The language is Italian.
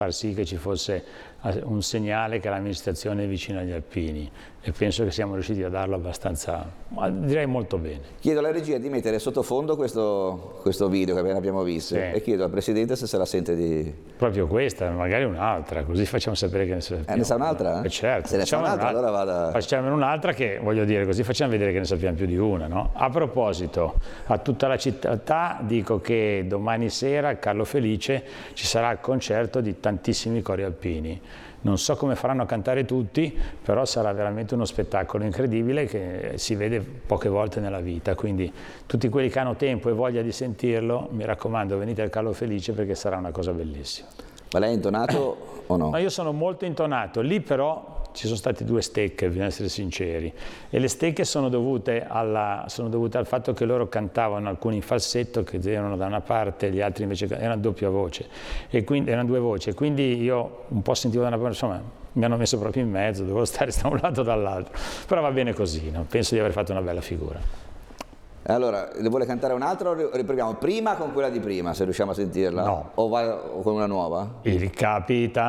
far sì che ci fosse un segnale che l'amministrazione è vicina agli alpini, e penso che siamo riusciti a darlo abbastanza, direi molto bene. Chiedo alla regia di mettere sottofondo questo video che appena abbiamo visto, Sì. e chiedo al Presidente se la sente di... Proprio questa, magari un'altra, così facciamo sapere che ne sappiamo. Ne sa un'altra? Certo. Se ne sa un'altra, allora vada... Facciamo un'altra che, voglio dire, così facciamo vedere che ne sappiamo più di una, no? A proposito, a tutta la città dico che domani sera a Carlo Felice ci sarà il concerto di tantissimi cori alpini. Non so come faranno a cantare tutti, però sarà veramente uno spettacolo incredibile che si vede poche volte nella vita, quindi tutti quelli che hanno tempo e voglia di sentirlo, mi raccomando, venite al Carlo Felice perché sarà una cosa bellissima. Ma lei è intonato o no? Ma io sono molto intonato, lì però ci sono state 2 stecche, bisogna essere sinceri, e le stecche sono dovute al fatto che loro cantavano alcuni in falsetto, che erano da una parte, gli altri invece erano a doppia voce, e quindi erano 2 voci, e quindi io un po' sentivo da una parte, insomma mi hanno messo proprio in mezzo, dovevo stare da un lato o dall'altro, però va bene così, no? Penso di aver fatto una bella figura. Allora, le vuole cantare un'altra o riproviamo prima con quella di prima, se riusciamo a sentirla? No. O con una nuova? Il capitano